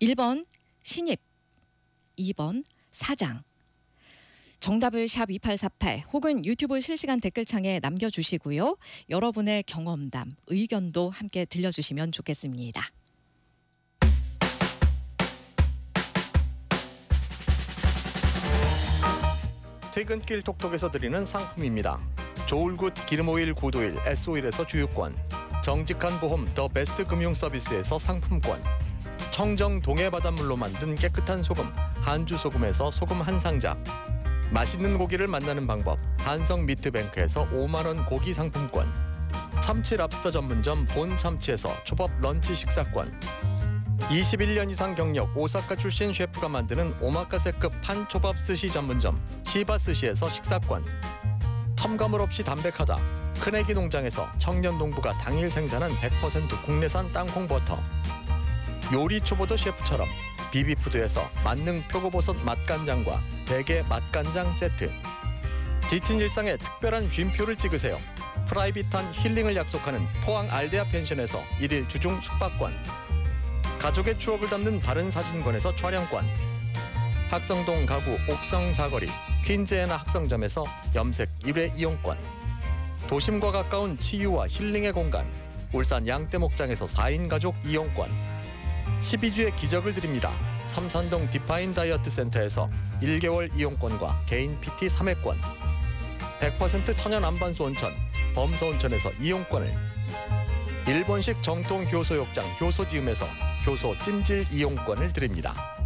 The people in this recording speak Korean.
1번 신입, 2번 사장. 정답을 샵 2848 혹은 유튜브 실시간 댓글창에 남겨주시고요. 여러분의 경험담, 의견도 함께 들려주시면 좋겠습니다. 퇴근길 톡톡에서 드리는 상품입니다. 조울굿 기름오일 구도일 S오일에서 주유권, 정직한 보험 더 베스트 금융 서비스에서 상품권, 청정 동해 바닷물로 만든 깨끗한 소금 한주 소금에서 소금 한 상자, 맛있는 고기를 만나는 방법 한성 미트뱅크에서 5만 원 고기 상품권, 참치 랍스터 전문점 본 참치에서 초밥 런치 식사권, 21년 이상 경력 오사카 출신 셰프가 만드는 오마카세급 판초밥 스시 전문점 시바 스시에서 식사권, 첨가물 없이 담백하다 큰애기 농장에서 청년 농부가 당일 생산한 100% 국내산 땅콩 버터, 요리 초보도 셰프처럼 비비푸드에서 만능 표고버섯 맛간장과 대게 맛간장 세트, 지친 일상에 특별한 쉼표를 찍으세요. 프라이빗한 힐링을 약속하는 포항 알데아 펜션에서 1일 주중 숙박권, 가족의 추억을 담는 바른 사진관에서 촬영권, 학성동 가구 옥성 사거리 퀸즈애나 학성점에서 염색 1회 이용권, 도심과 가까운 치유와 힐링의 공간 울산 양떼목장에서 4인 가족 이용권, 12주의 기적을 드립니다. 삼산동 디파인 다이어트 센터에서 1개월 이용권과 개인 PT 3회권, 100% 천연 안반수 온천 범서 온천에서 이용권을, 일본식 정통 효소 욕장 효소지음에서 효소 찜질 이용권을 드립니다.